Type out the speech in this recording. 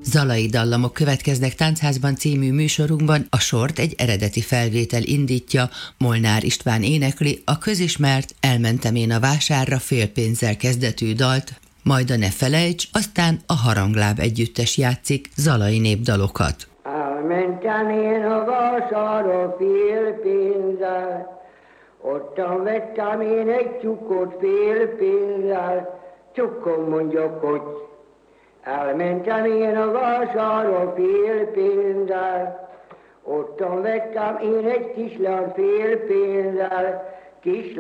Zalai dallamok következnek Táncházban című műsorunkban, a sort egy eredeti felvétel indítja, Molnár István énekli a közismert Elmentem én a vásárra félpénzzel kezdetű dalt, majd a Ne felejts, aztán a Harangláb együttes játszik zalai népdalokat. Elmentem én a vásárra félpénzzel, ottan vettem én egy tyúkot félpénzzel, tyúkom mondja kocs. Elmentem én a vásárra félpénzzel, ottan vettem én egy kislányt félpénzzel,